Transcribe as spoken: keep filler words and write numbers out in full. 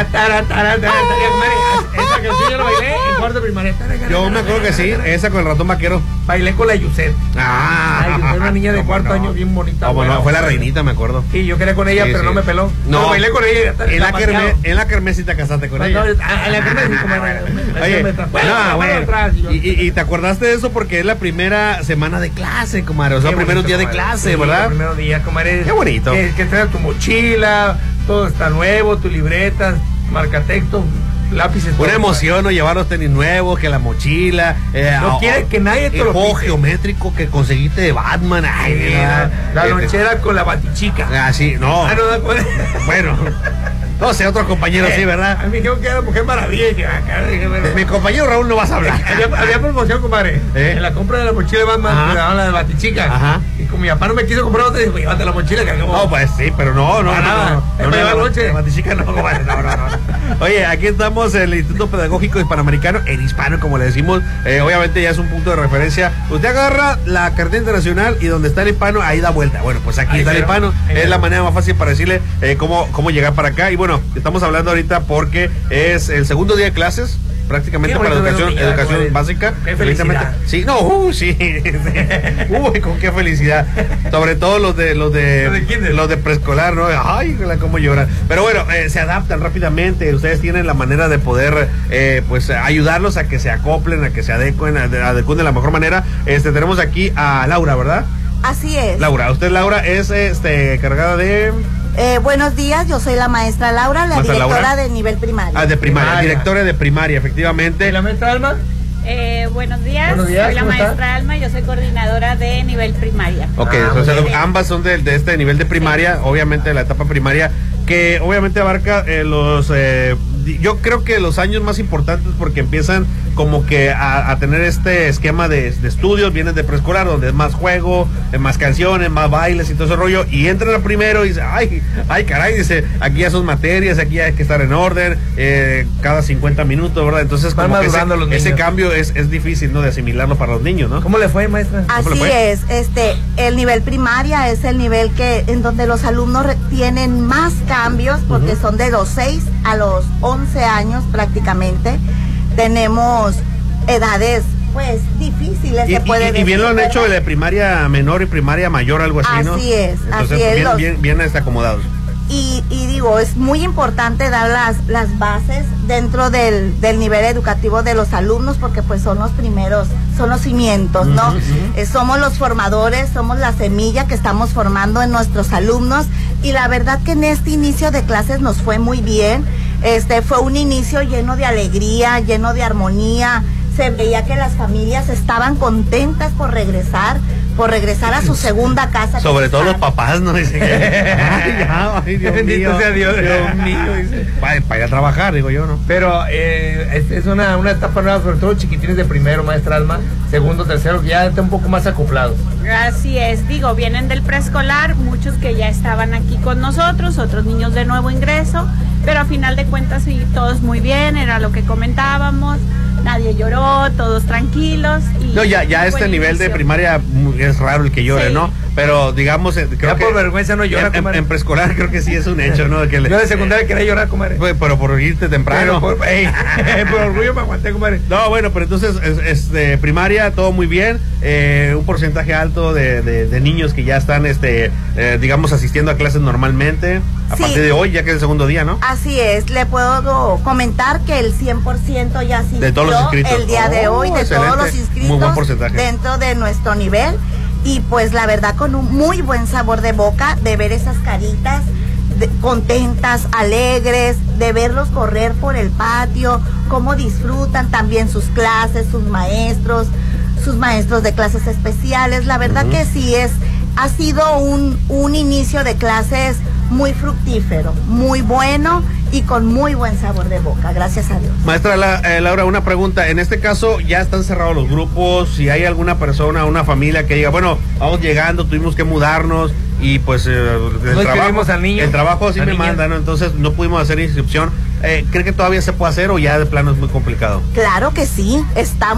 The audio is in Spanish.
tara, tara, tara, esa canción yo la bailé en cuarto de primaria. Yo me acuerdo que sí, esa con el ratón vaquero. Bailé con la Yuset. Ah, la Yuset, una niña de cuarto no. año bien bonita. Como no, fue la reinita, me acuerdo. Sí, yo quería con ella, sí, pero sí. no me peló. No, pero bailé con ella. En la, kermés, en la kermés sí te casaste con no, ella. No, en la kermés sí, como Oye, bueno, no, bueno. atrás, y, y, y te acordaste de eso porque es la primera semana de clase, comadre. O sea, primeros días de clase, sí, ¿verdad? El primer día, comadre. Qué bonito. Que, que traes tu mochila, todo está nuevo, tu libreta, marcatexto, lápices. Una todo, emoción, ¿no? Llevar los tenis nuevos, que la mochila. Eh, no quieres que nadie te el lo juego pinte. geométrico que conseguiste de Batman. Ay, Sí, mira, la, la eh, lonchera con la batichica. Ah, sí, no. Ah, no, no, bueno. No sé, otros compañeros eh, sí, ¿verdad? A mí me dijeron que era Mujer Maravilla. Y que, ah, caray, que, bueno. Mi compañero Raúl no vas a hablar. Había, había promoción, compadre. ¿Eh? En la compra de la mochila de Batman, me daban la de batichica. Ajá. Y como mi papá no me quiso comprar otra, dijo, llévate la mochila que acabo. No, pues sí, pero no, no, Para no, nada. no, Es no, para llevar no, lonche. la batichica no, comadre, no, no, no. Oye, aquí estamos en el Instituto Pedagógico Hispanoamericano, en hispano, como le decimos. Eh, obviamente ya es un punto de referencia. Usted agarra la carretera internacional y donde está el hispano, ahí da vuelta. Bueno, pues aquí Ahí está el mero, hispano. ahí Es mero. la manera más fácil para decirle eh, cómo, cómo llegar para acá. Y bueno, estamos hablando ahorita porque es el segundo día de clases. Prácticamente Qué para bonito educación, ver un día, educación comadre. básica. Qué felicidad. Sí, no, uh, sí. Uy, con qué felicidad. Sobre todo los de los de Los de kinder. los de preescolar, ¿no? Ay, cómo lloran. Pero bueno, eh, se adaptan rápidamente. Ustedes tienen la manera de poder, eh, pues, ayudarlos a que se acoplen, a que se adecuen, a- adecuen de la mejor manera. Este, tenemos aquí a Laura, ¿verdad? Así es. Laura, usted, Laura, es este cargada de Eh, buenos días, yo soy la maestra Laura, la Maestra directora Laura. de nivel primario. ah, de primaria, Primaria. directora de primaria, efectivamente. ¿Y la maestra Alma? Eh, buenos días, Buenos días, soy la ¿cómo está? maestra Alma, yo soy coordinadora de nivel primaria. Ok, Ah, o sea, muy bien. ambas son de, de este nivel de primaria, obviamente la etapa primaria, que obviamente abarca eh, los, eh, di- yo creo que los años más importantes porque empiezan como que a, a tener este esquema de, de estudios, vienen de preescolar donde es más juego, eh, más canciones, más bailes y todo ese rollo, y entran a primero y dice, ay, ay caray, dice, aquí ya son materias, aquí hay que estar en orden, eh, cada cincuenta minutos, ¿verdad? Entonces Van como que madurando ese, los ese niños. cambio es, es difícil, ¿no? De asimilarlo para los niños, ¿no? ¿Cómo le fue, maestra? ¿Cómo le Así fue? es, este, el nivel primaria es el nivel que en donde los alumnos re- tienen más cambios porque son de los seis a los once años prácticamente. Tenemos edades pues difíciles, Y, se puede y- y decir, bien lo han ¿verdad? hecho de primaria menor y primaria mayor, algo así, ¿no? Así es, Entonces, así es, bien, los- bien, bien este, acomodados. Y, y digo, es muy importante dar las, las bases dentro del, del nivel educativo de los alumnos porque pues son los primeros, son los cimientos, ¿no? Ujú, ujú. Eh, somos los formadores, somos la semilla que estamos formando en nuestros alumnos y la verdad que en este inicio de clases nos fue muy bien. Este fue un inicio lleno de alegría, lleno de armonía. Se veía que las familias estaban contentas por regresar, por regresar a su segunda casa. Sobre todo los papás. papás, ¿no? Dicen que, ay, ya, ay, Dios Bendito mío, sea Dios. Dios mío, dice. Para, para ir a trabajar, digo yo, ¿no? Pero eh, es, es una, una etapa nueva, sobre todo chiquitines de primero, maestra Alma, segundo, tercero, que ya están un poco más acoplados. Así es, digo, vienen del preescolar, muchos que ya estaban aquí con nosotros, otros niños de nuevo ingreso, pero a final de cuentas sí, todos muy bien, era lo que comentábamos, nadie lloró, todos tranquilos. Y No, ya, ya un este buen nivel de inicio. primaria mm, es raro el que llore, Sí. ¿no? Pero digamos, eh, creo Ya que por vergüenza no llora, en, en, comadre. en preescolar creo que sí es un hecho, ¿no? Que le- Yo de secundaria quería llorar, comadre. Pues, pero por irte temprano. Pero por, ey, por orgullo me aguanté, comadre. No, bueno, pero entonces es, es de primaria, todo muy bien, eh, un porcentaje alto de, de, de niños que ya están, este, eh, digamos, asistiendo a clases normalmente, a Sí. partir de hoy, ya que es el segundo día, ¿no? Así es, le puedo comentar que el cien por ciento ya asistió De todos los inscritos. el día de Oh, hoy, de excelente. todos los Muy inscritos buen porcentaje. dentro de nuestro nivel y pues la verdad con un muy buen sabor de boca de ver esas caritas de- contentas, alegres, de verlos correr por el patio, cómo disfrutan también sus clases, sus maestros, sus maestros de clases especiales. La verdad Ujú. que sí es, ha sido un, un inicio de clases muy fructífero, muy bueno y con muy buen sabor de boca, gracias a Dios. Maestra La- eh, Laura, una pregunta. En este caso, ya están cerrados los grupos. Si hay alguna persona, una familia que diga, bueno, vamos llegando, tuvimos que mudarnos y pues eh, el, No trabajo, inscribimos al niño, el trabajo sí la me niña. manda, ¿no? Entonces no pudimos hacer inscripción. Eh, ¿Cree que todavía se puede hacer o ya de plano es muy complicado? Claro que sí, estamos